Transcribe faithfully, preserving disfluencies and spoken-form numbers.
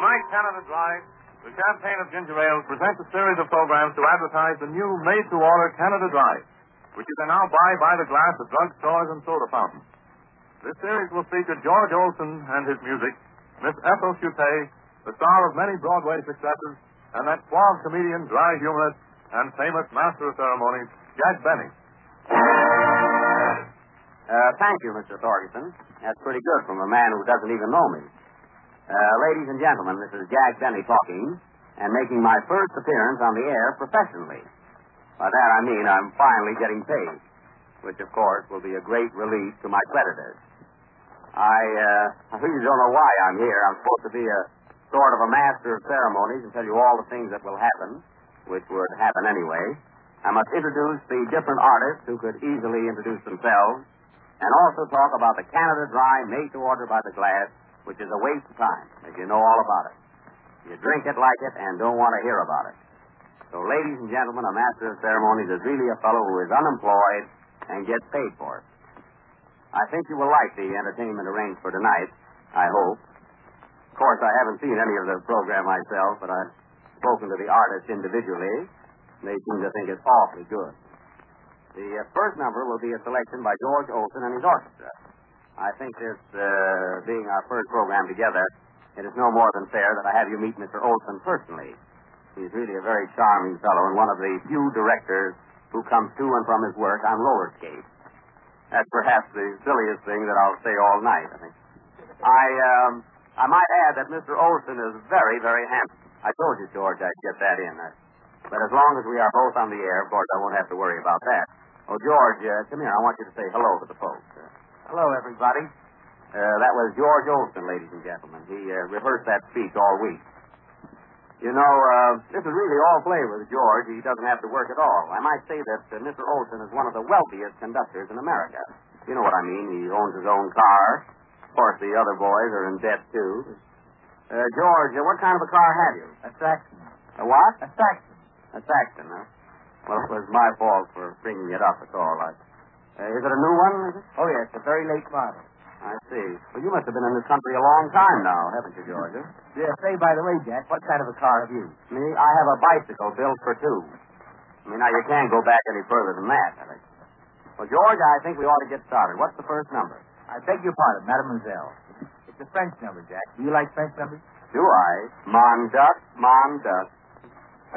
My Canada Dry, the campaign of ginger ale, presents a series of programs to advertise the new made-to-order Canada Dry, which you can now buy by the glass at drugstores and soda fountains. This series will feature George Olson and his music, Miss Ethel Chutet, the star of many Broadway successes, and that suave comedian, dry humorist, and famous master of ceremonies, Jack Benny. Uh, thank you, Mister Thorgerson. That's pretty good from a man who doesn't even know me. Uh, ladies and gentlemen, this is Jack Benny talking, and making my first appearance on the air professionally. By that I mean I'm finally getting paid, which, of course, will be a great relief to my creditors. I, uh, I really don't know why I'm here. I'm supposed to be a sort of a master of ceremonies and tell you all the things that will happen, which would happen anyway. I must introduce the different artists who could easily introduce themselves, and also talk about the Canada Dry made to order by the glass, which is a waste of time, as you know all about it. You drink it like it and don't want to hear about it. So, ladies and gentlemen, a master of ceremonies is really a fellow who is unemployed and gets paid for it. I think you will like the entertainment arranged for tonight, I hope. Of course, I haven't seen any of the program myself, but I've spoken to the artists individually. They seem to think it's awfully good. The uh, first number will be a selection by George Olson and his orchestra. I think this uh, being our first program together, it is no more than fair that I have you meet Mister Olson personally. He's really a very charming fellow and one of the few directors who comes to and from his work on roller skates. That's perhaps the silliest thing that I'll say all night, I think. I, um, I might add that Mister Olson is very, very handsome. I told you, George, I'd get that in. Uh, but as long as we are both on the air, of course, I won't have to worry about that. Oh, George, uh, come here. I want you to say hello to the folks. Uh, hello, everybody. Uh, that was George Olson, ladies and gentlemen. He uh, rehearsed that speech all week. You know, uh, this is really all play with George. He doesn't have to work at all. I might say that uh, Mister Olson is one of the wealthiest conductors in America. You know what I mean. He owns his own car. Of course, the other boys are in debt, too. Uh, George, uh, what kind of a car have you? A Saxon. A what? A Saxon. A Saxon, huh? Well, it was my fault for bringing it up, that's all. I, uh, is it a new one, is it? Oh, yes, a very late model. I see. Well, you must have been in this country a long time now, haven't you, George? Yeah, say, by the way, Jack, what kind of a car have you? Me? I have a bicycle built for two. I mean, now, you can't go back any further than that, I think. Well, George, I think we ought to get started. What's the first number? I beg your pardon, Mademoiselle. It's a French number, Jack. Do you like French numbers? Do I? Mon duck, mon duck.